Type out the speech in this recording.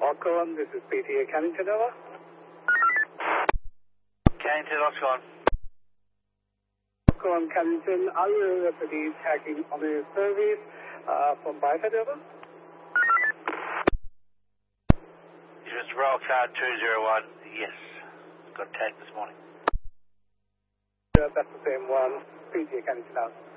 Auckland, this is PTA Cannington, over. Cannington, Auckland. Auckland, Cannington, are you for the tagging on the service from Byford, over? Yes, Mr. Roll Card 201, yes. Got tagged this morning. That's the same one, PTA Cannington out.